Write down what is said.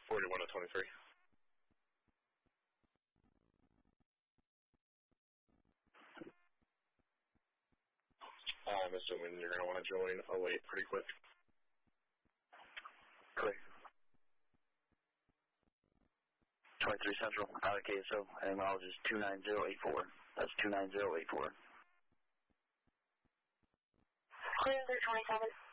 41 to 23. I'm assuming you're going to want to join 08 pretty quick. Clear. 23 Central, out of KSO, and mileage is 29084. That's 29084. Clear 27.